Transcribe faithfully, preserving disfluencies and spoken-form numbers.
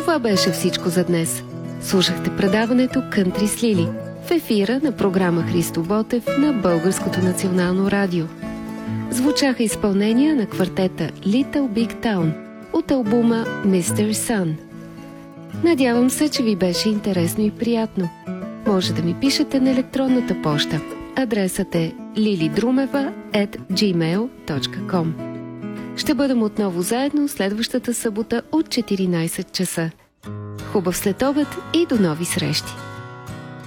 Това беше всичко за днес. Слушахте предаването Кънтри с Лили в ефира на програма Христо Ботев на Българското национално радио. Звучаха изпълнения на квартета Little Big Town от албума мистер Sun. Надявам се, че ви беше интересно и приятно. Може да ми пишете на електронната поща. Адресът е lilidrumeva at gmail точка com. Ще бъдем отново заедно следващата събота от четиринайсет часа. Хубав следобед и до нови срещи!